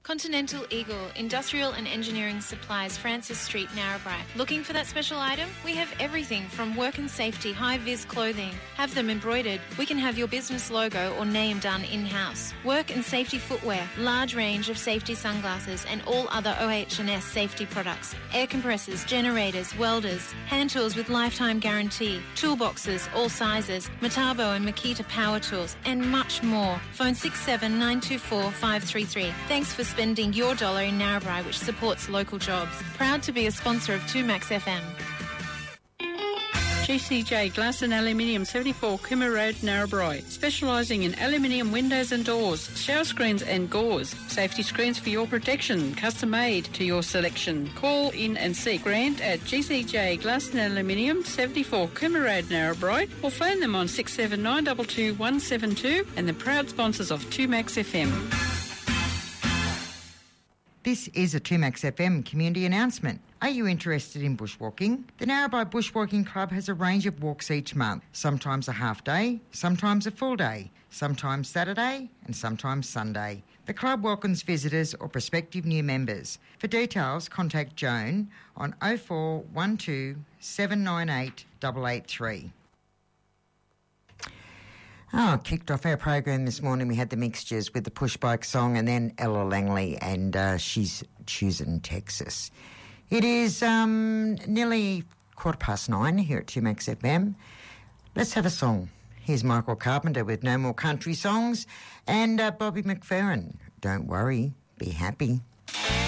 Continental Eagle, Industrial and Engineering Supplies, Francis Street, Narrabri. Looking for that special item? We have everything from work and safety, high-vis clothing. Have them embroidered. We can have your business logo or name done in-house. Work and safety footwear, large range of safety sunglasses and all other OH&S safety products. Air compressors, generators, welders, hand tools with lifetime guarantee, toolboxes, all sizes, Metabo and Makita power tools, and much more. Phone 67924 533. Thanks for spending your dollar in Narrabri, which supports local jobs. Proud to be a sponsor of 2Max FM. GCJ Glass and Aluminium, 74 Kimmer Road, Narrabri. Specialising in aluminium windows and doors, shower screens and gauze. Safety screens for your protection, custom made to your selection. Call in and see Grant at GCJ Glass and Aluminium, 74 Kimmer Road, Narrabri, or phone them on 67922 172 and the proud sponsors of 2Max FM. This is a 2Max FM community announcement. Are you interested in bushwalking? The Narrabri Bushwalking Club has a range of walks each month, sometimes a half day, sometimes a full day, sometimes Saturday and sometimes Sunday. The club welcomes visitors or prospective new members. For details, contact Joan on 0412 798 883. Kicked off our program this morning. We had the mixtures with the Push Bike song and then Ella Langley, and she's choosing Texas. It is nearly 9:15 here at 2Max FM. Let's have a song. Here's Michael Carpenter with No More Country Songs and Bobby McFerrin. Don't worry, be happy.